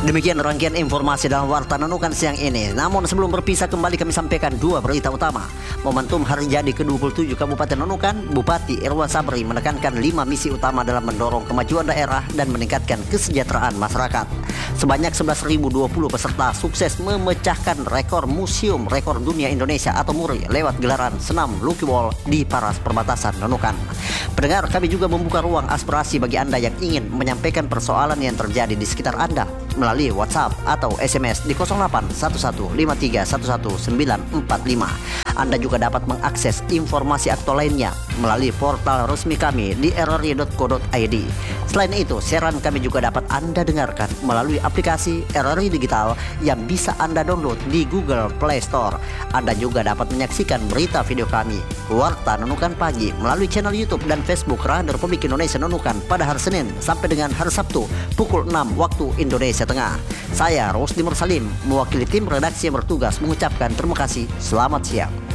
Demikian rangkaian informasi dalam Warta Nunukan siang ini. Namun sebelum berpisah kembali kami sampaikan dua berita utama. Momentum hari jadi ke-27 Kabupaten Nunukan, Bupati Irwan Sabri menekankan 5 misi utama dalam mendorong kemajuan daerah dan meningkatkan kesejahteraan masyarakat. Sebanyak 11.020 peserta sukses memecahkan rekor Museum Rekor Dunia Indonesia atau MURI lewat gelaran senam Lucky Wall di Paras Perbatasan Nunukan. Pendengar, kami juga membuka ruang aspirasi bagi Anda yang ingin menyampaikan persoalan yang terjadi di sekitar Anda melalui WhatsApp atau SMS di 0811531145. Anda juga dapat mengakses informasi aktual lainnya melalui portal resmi kami di rri.co.id. Selain itu, siaran kami juga dapat Anda dengarkan melalui aplikasi RRI Digital yang bisa Anda download di Google Play Store. Anda juga dapat menyaksikan berita video kami, Warta Nunukan Pagi, melalui channel YouTube dan Facebook Radio Republik Indonesia Nunukan pada hari Senin sampai dengan hari Sabtu pukul 6 waktu Indonesia Tengah. Saya Rosdi Mursalim, mewakili tim redaksi yang bertugas mengucapkan terima kasih. Selamat siang.